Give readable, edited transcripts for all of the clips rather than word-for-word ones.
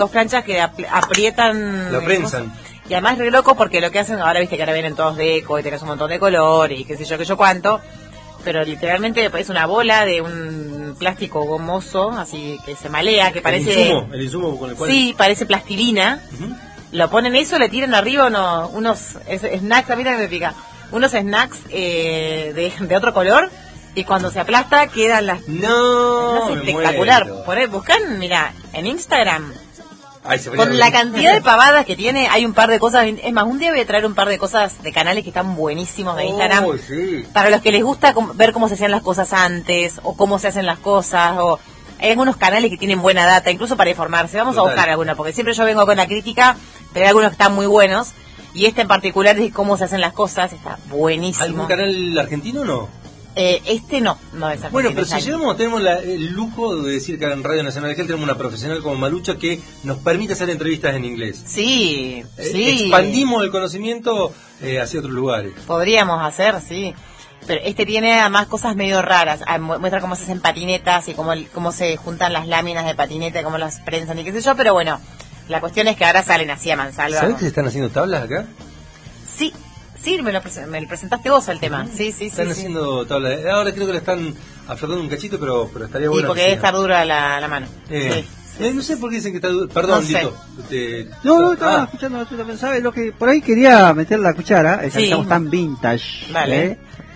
dos planchas que aprietan... Lo prensan. Y además es re loco porque lo que hacen, ahora viste que ahora vienen todos de eco y tenés un montón de colores y qué sé yo, qué yo cuánto, pero literalmente es una bola de un plástico gomoso, así que se malea, que parece... El insumo con el cual... Sí, parece plastilina. Lo ponen eso, le tiran arriba unos snacks, a mí también me pica, unos snacks de otro color, y cuando se aplasta quedan las... No, es espectacular. Buscan, mira, en Instagram... Con la cantidad de pavadas que tiene, hay un par de cosas. Es más, un día voy a traer un par de cosas de canales que están buenísimos de Instagram. Sí. Para los que les gusta ver cómo se hacían las cosas antes, o cómo se hacen las cosas, o hay algunos canales que tienen buena data, incluso para informarse. Vamos a buscar algunos, porque siempre yo vengo con la crítica, pero hay algunos que están muy buenos. Y este en particular es de cómo se hacen las cosas, está buenísimo. ¿Algún canal argentino o no? Este no es argentino. Bueno, pero si tenemos el lujo de decir que en Radio Nacional Argentina tenemos una profesional como Malucha que nos permite hacer entrevistas en inglés. Sí. Expandimos el conocimiento hacia otros lugares. Podríamos hacer, sí. Pero este tiene además cosas medio raras. Muestra cómo se hacen patinetas y cómo se juntan las láminas de patineta, cómo las prensan y qué sé yo, pero bueno, la cuestión es que ahora salen así a mansalva. ¿Sabés que se están haciendo tablas acá? Sí, me lo presentaste vos el tema. Sí. Están haciendo tablas. Ahora creo que le están aflotando un cachito, pero estaría bueno. Y porque debe estar dura la mano. No sé por qué dicen que está dura. Perdón, no Lito. No, estaba escuchando, ¿sabes? Lo que por ahí quería meter la cuchara, estamos tan vintage. Vale.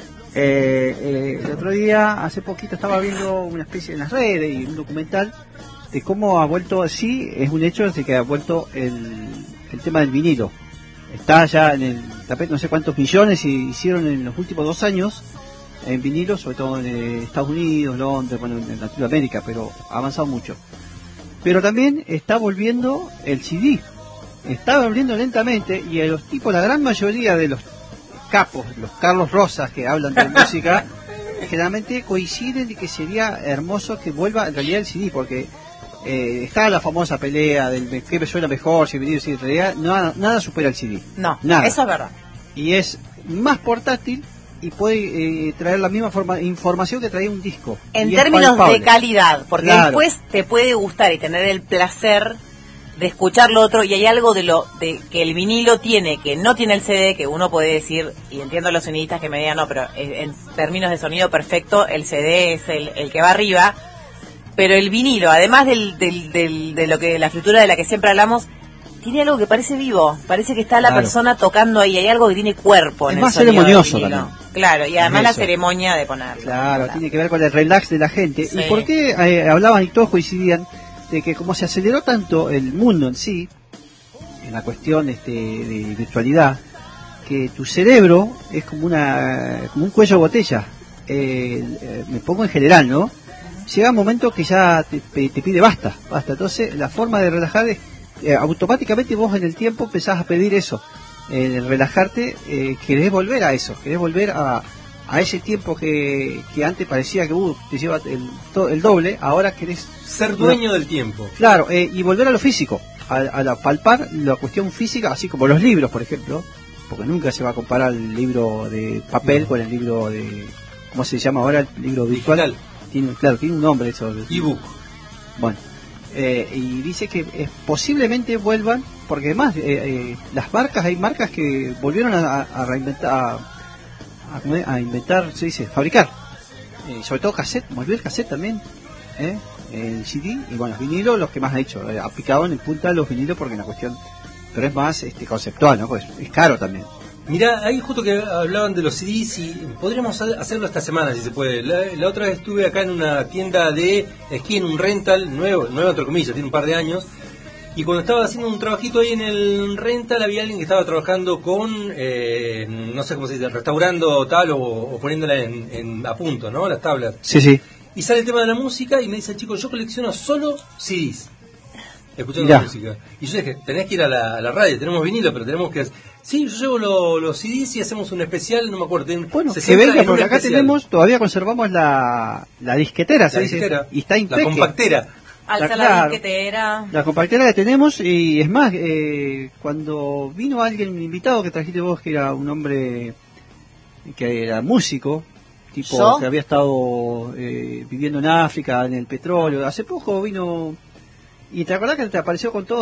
El otro día, hace poquito, estaba viendo una especie en las redes y un documental de cómo ha vuelto, sí, es un hecho de que ha vuelto el tema del vinilo. Está ya en el tapete, no sé cuántos millones hicieron en los últimos 2 años en vinilo, sobre todo en Estados Unidos, Londres, bueno, en Latinoamérica, pero ha avanzado mucho. Pero también está volviendo el CD, está volviendo lentamente, y a los tipos, la gran mayoría de los capos, los Carlos Rosas que hablan de música, generalmente coinciden de que sería hermoso que vuelva en realidad el CD, porque está la famosa pelea del qué suena mejor, si vinilo, si en realidad nada supera el CD. No, nada. Eso es verdad. Y es más portátil y puede traer la misma información que traía un disco. En términos de calidad, porque después te puede gustar y tener el placer de escuchar lo otro, y hay algo de que el vinilo tiene, que no tiene el CD, que uno puede decir, y entiendo a los sonidistas que me digan, no, pero en términos de sonido perfecto, el CD es el que va arriba. Pero el vinilo, además de lo que la fritura de la que siempre hablamos, tiene algo que parece vivo, parece que está la persona tocando ahí, hay algo que tiene cuerpo en el sonido. Es más ceremonioso también. Claro, y además la ceremonia de ponerlo. Claro, tiene que ver con el relax de la gente. Sí. ¿Y por qué hablaban y todos coincidían de que como se aceleró tanto el mundo en sí, en la cuestión de virtualidad, que tu cerebro es como un cuello de botella? Me pongo en general, ¿no? Llega un momento que ya te pide basta. Entonces la forma de relajar es automáticamente vos en el tiempo empezás a pedir eso, relajarte, querés volver a eso, querés volver a ese tiempo que antes parecía que te lleva el doble, ahora querés ser dueño del tiempo. Claro, y volver a lo físico, a palpar la cuestión física, así como los libros, por ejemplo, porque nunca se va a comparar el libro de papel con el libro de, ¿cómo se llama ahora? El libro virtual. Tiene un nombre eso. Ebook. Bueno, y dice que posiblemente vuelvan, porque además hay marcas que volvieron a reinventar, a inventar, se dice, fabricar, sobre todo cassette, volvió el cassette también, el CD, y bueno, los vinilos, los que más ha hecho, aplicado en el punta los vinilos, porque la cuestión, pero es más conceptual, ¿no? Pues es caro también. Mirá, ahí justo que hablaban de los CDs, y podríamos hacerlo esta semana si se puede. La otra vez estuve acá en una tienda de esquí, en un rental nuevo entre comillas, tiene un par de años, y cuando estaba haciendo un trabajito ahí en el rental había alguien que estaba trabajando con, no sé cómo se dice, restaurando tal o poniéndola a punto, ¿no? Las tablas. Sí. Y sale el tema de la música y me dice, chico, yo colecciono solo CDs, escuchando música. Y yo dije, tenés que ir a la radio, tenemos vinilo, pero tenemos que... Sí, yo llevo los CDs y hacemos un especial, no me acuerdo. Bueno, que venga, porque acá todavía conservamos la disquetera, ¿se dice? Y está la compactera. La disquetera. La compactera que tenemos, y es más, cuando vino alguien, un invitado que trajiste vos, que era un hombre que era músico, tipo ¿yo? Que había estado viviendo en África, en el petróleo, hace poco vino, y te acordás que te apareció con todo